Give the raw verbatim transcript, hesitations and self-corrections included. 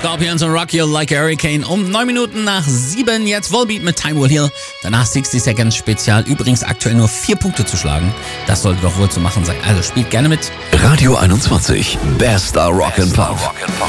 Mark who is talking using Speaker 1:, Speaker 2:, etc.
Speaker 1: Scorpions und Rock You Like a Hurricane um neun Minuten nach sieben. Jetzt Volbeat mit Time Will Heal. Danach sixty Seconds Spezial. Übrigens aktuell nur vier Punkte zu schlagen. Das sollte doch wohl zu machen sein. Also spielt gerne mit.
Speaker 2: Radio einundzwanzig. Bester Rock and Pop.